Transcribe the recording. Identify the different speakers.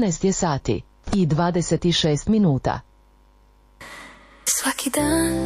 Speaker 1: 12 je sati i 26 minuta.
Speaker 2: Svaki dan